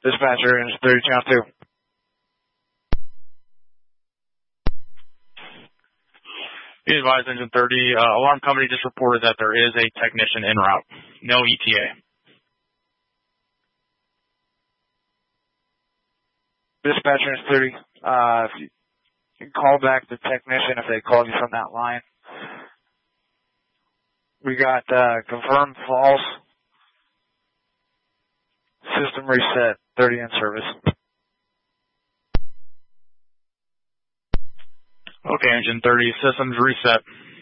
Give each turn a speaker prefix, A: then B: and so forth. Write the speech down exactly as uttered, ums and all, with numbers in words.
A: Dispatcher, engine thirty, channel two.
B: Be advised, engine thirty, uh, alarm company just reported that there is a technician en route. No E T A.
A: Dispatcher, engine thirty, uh, if you, you can call back the technician if they called you from that line. We got, uh, confirmed false. System reset, thirty in service.
B: Okay, engine thirty, systems reset.